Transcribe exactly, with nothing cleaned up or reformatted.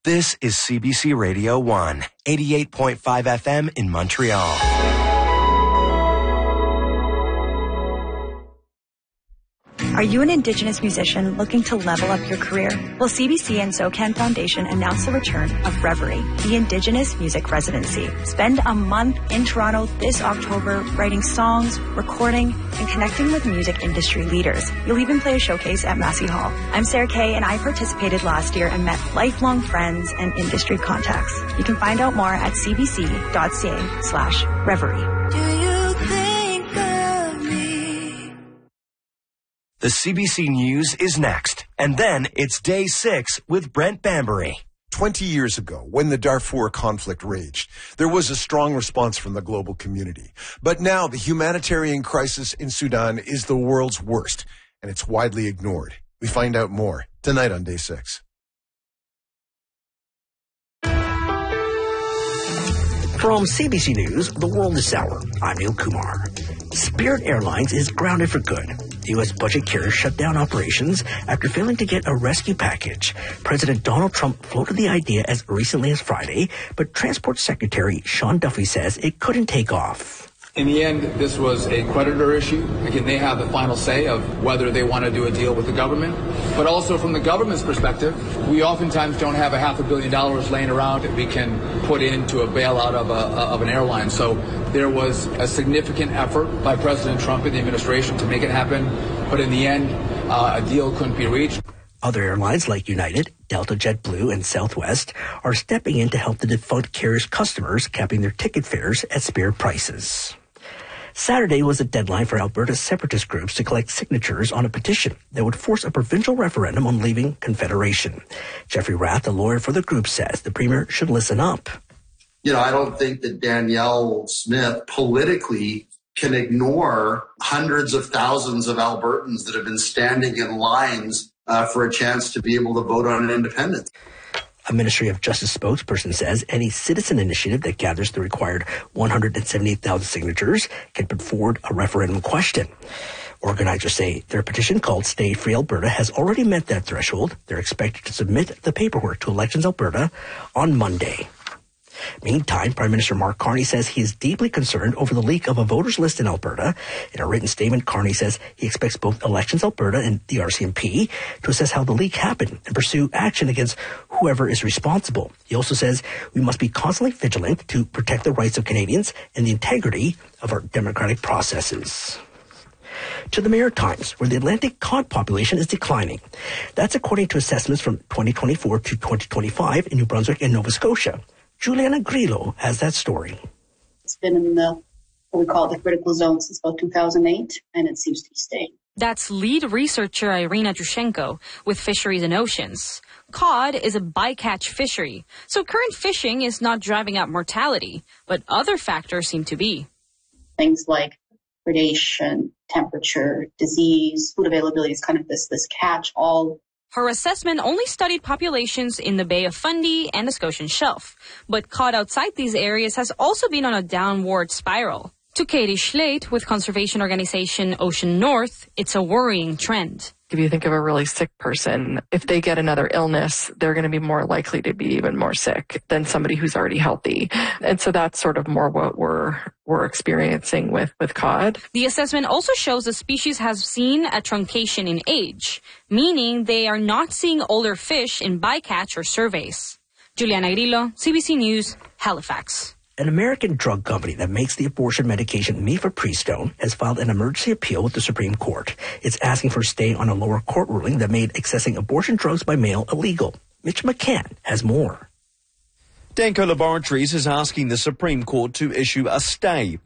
This is C B C Radio one, eighty-eight point five F M in Montreal. Are you an Indigenous musician looking to level up your career? Well, C B C and SoCan Foundation announced the return of Reverie, the Indigenous Music Residency. Spend a month in Toronto this October writing songs, recording, and connecting with music industry leaders. You'll even play a showcase at Massey Hall. I'm Sarah Kay, and I participated last year and met lifelong friends and industry contacts. You can find out more at cbc.ca slash Reverie. Do you think of me? The C B C News is next, and then it's Day six with Brent Bambury. Twenty years ago, when the Darfur conflict raged, there was a strong response from the global community. But now the humanitarian crisis in Sudan is the world's worst, and it's widely ignored. We find out more tonight on Day six. From C B C News, The World is Sour. I'm Neil Kumar. Spirit Airlines is grounded for good. The U S budget carrier shut down operations after failing to get a rescue package. President Donald Trump floated the idea as recently as Friday, but Transport Secretary Sean Duffy says it couldn't take off. In the end, this was a creditor issue. Again, they have the final say of whether they want to do a deal with the government. But also from the government's perspective, we oftentimes don't have a half a billion dollars laying around that we can put into a bailout of, a, of an airline. So there was a significant effort by President Trump and the administration to make it happen. But in the end, uh, a deal couldn't be reached. Other airlines like United, Delta, JetBlue, and Southwest are stepping in to help the defunct carrier's customers, capping their ticket fares at Spirit prices. Saturday was the deadline for Alberta separatist groups to collect signatures on a petition that would force a provincial referendum on leaving Confederation. Jeffrey Rath, a lawyer for the group, says the Premier should listen up. You know, I don't think that Danielle Smith politically can ignore hundreds of thousands of Albertans that have been standing in lines uh, for a chance to be able to vote on independence. A Ministry of Justice spokesperson says any citizen initiative that gathers the required one hundred seventy-eight thousand signatures can put forward a referendum question. Organizers say their petition called Stay Free Alberta has already met that threshold. They're expected to submit the paperwork to Elections Alberta on Monday. Meantime, Prime Minister Mark Carney says he is deeply concerned over the leak of a voters list in Alberta. In a written statement, Carney says he expects both Elections Alberta and the R C M P to assess how the leak happened and pursue action against whoever is responsible. He also says we must be constantly vigilant to protect the rights of Canadians and the integrity of our democratic processes. To the Maritimes, where the Atlantic cod population is declining. That's according to assessments from twenty twenty-four to twenty twenty-five in New Brunswick and Nova Scotia. Juliana Grillo has that story. It's been in the, what we call the critical zone since about two thousand eight, and it seems to be staying. That's lead researcher Irina Drushenko with Fisheries and Oceans. Cod is a bycatch fishery, so current fishing is not driving up mortality, but other factors seem to be. Things like predation, temperature, disease, food availability is kind of this, this catch-all. Her assessment only studied populations in the Bay of Fundy and the Scotian Shelf, but cod outside these areas has also been on a downward spiral. To Katie Schleit with conservation organization Ocean North, it's a worrying trend. If you think of a really sick person, if they get another illness, they're going to be more likely to be even more sick than somebody who's already healthy. And so that's sort of more what we're we're experiencing with, with cod. The assessment also shows the species has seen a truncation in age, meaning they are not seeing older fish in bycatch or surveys. Juliana Grillo, C B C News, Halifax. An American drug company that makes the abortion medication mifepristone has filed an emergency appeal with the Supreme Court. It's asking for a stay on a lower court ruling that made accessing abortion drugs by mail illegal. Mitch McCann has more. Danco Laboratories is asking the Supreme Court to issue a stay